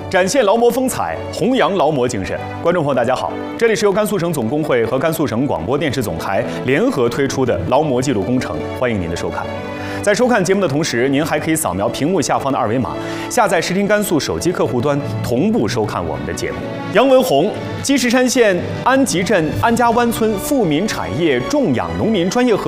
展现劳模风采，弘扬劳模精神。观众朋友，大家好，这里是由甘肃省总工会和甘肃省广播电视总台联合推出的劳模记录工程，欢迎您的收看。在收看节目的同时，您还可以扫描屏幕下方的二维码，下载视听甘肃手机客户端，同步收看我们的节目。杨文红，积石山县安集镇安家湾村富民产业种养农民专业合